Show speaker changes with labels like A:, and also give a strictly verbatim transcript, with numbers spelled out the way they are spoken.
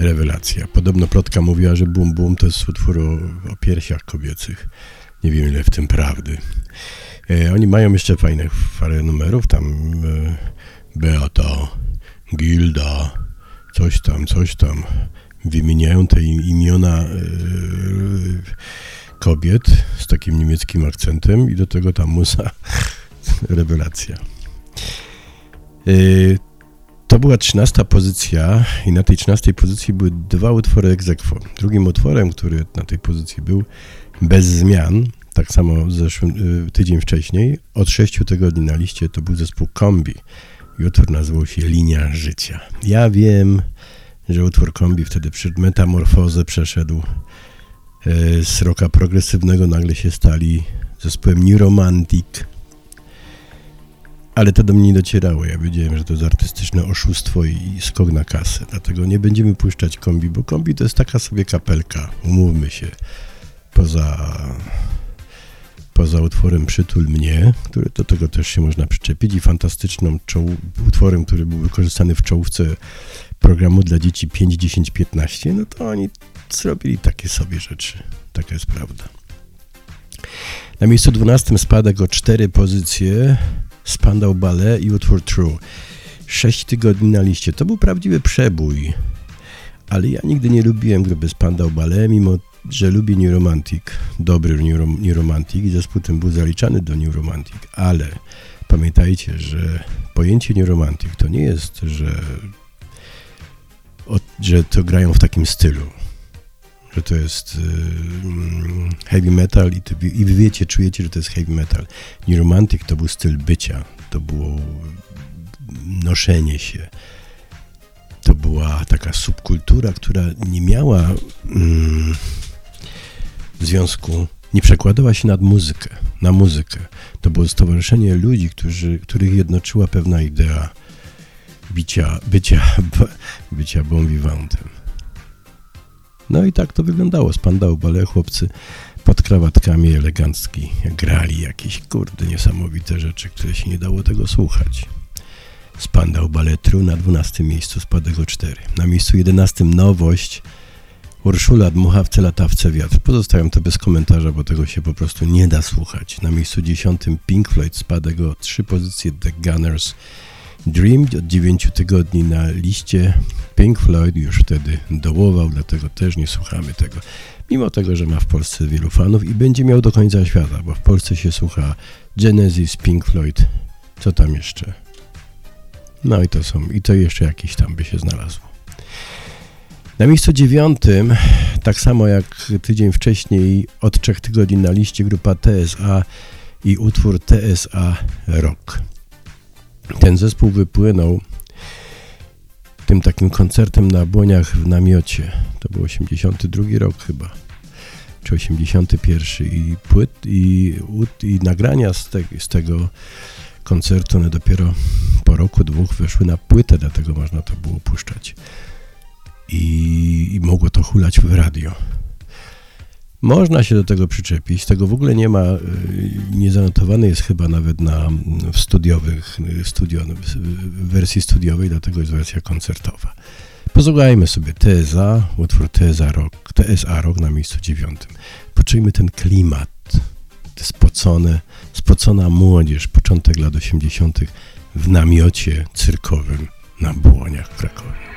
A: rewelacja. Podobno plotka mówiła, że Bum Bum to jest utwór o, o piersiach kobiecych. Nie wiem, ile w tym prawdy. E, oni mają jeszcze fajne parę numerów, tam e, Beata, Gilda, coś tam, coś tam. Wymieniają te imiona e, kobiet z takim niemieckim akcentem i do tego ta muza rewelacja. E, to była trzynasta pozycja i na tej trzynastej pozycji były dwa utwory ex aequo. Drugim utworem, który na tej pozycji był bez zmian, tak samo zeszły, y, tydzień wcześniej, od sześciu tygodni na liście, to był zespół Kombi. I utwór nazywał się Linia Życia. Ja wiem, że utwór Kombi wtedy przed metamorfozę przeszedł y, z rocka progresywnego, nagle się stali zespołem New Romantic. Ale to do mnie nie docierało. Ja wiedziałem, że to jest artystyczne oszustwo i skok na kasę. Dlatego nie będziemy puszczać Kombi, bo Kombi to jest taka sobie kapelka, umówmy się. Poza, poza utworem Przytul mnie, który do tego też się można przyczepić, i fantastyczną czoł, utworem, który był wykorzystany w czołówce programu dla dzieci pięć, dziesięć, piętnaście, no to oni zrobili takie sobie rzeczy. Taka jest prawda. Na miejscu dwunastym spadek o cztery pozycje Spandau Ballet i utwór True. Sześć tygodni na liście. To był prawdziwy przebój, ale ja nigdy nie lubiłem grupy Spandau Ballet, mimo że lubię New Romantic, dobry New, Rom- New Romantic, i zespół ten był zaliczany do New Romantic, ale pamiętajcie, że pojęcie New Romantic to nie jest, że, o, że to grają w takim stylu, że to jest y, heavy metal i, to, i wy wiecie, czujecie, że to jest heavy metal. New Romantic to był styl bycia, to było noszenie się. To była taka subkultura, która nie miała mm, w związku, nie przekładała się nad muzykę, na muzykę. To było stowarzyszenie ludzi, którzy, których jednoczyła pewna idea bicia, bycia, bycia bon vivantem. No i tak to wyglądało. Spandau Ballet, chłopcy pod krawatkami elegancki grali jakieś, kurde, niesamowite rzeczy, które się nie dało tego słuchać. Spandau Ballet True na dwunastym miejscu, spadek o cztery. Na miejscu jedenastym nowość Urszula Dmuchawce, latawce wiatr. Pozostawiam to bez komentarza, bo tego się po prostu nie da słuchać. Na miejscu dziesiątym Pink Floyd, spadek o trzy pozycje, The Gunners Dream. Od dziewięciu tygodni na liście. Pink Floyd już wtedy dołował, dlatego też nie słuchamy tego. Mimo tego, że ma w Polsce wielu fanów i będzie miał do końca świata, bo w Polsce się słucha Genesis, Pink Floyd, co tam jeszcze? No i to są, i to jeszcze jakieś tam by się znalazło. Na miejscu dziewiątym, tak samo jak tydzień wcześniej, od trzech tygodni na liście, grupa T S A i utwór T S A Rock. Ten zespół wypłynął tym takim koncertem na Błoniach w namiocie. To był osiemdziesiąty drugi rok chyba, czy osiemdziesiąty pierwszy, i płyt, i, i nagrania z, te, z tego koncertu, one dopiero po roku, dwóch weszły na płytę, dlatego można to było puszczać. I, i mogło to hulać w radio. Można się do tego przyczepić, tego w ogóle nie ma, nie zanotowany jest chyba nawet na w studiowych, studio, w wersji studiowej, dlatego jest wersja koncertowa. Posłuchajmy sobie T S A, utwór T S A Rock, T S A Rock na miejscu dziewiątym. Poczujmy ten klimat, te spocone, spocona młodzież, początek lat osiemdziesiątych w namiocie cyrkowym na Błoniach w Krakowie.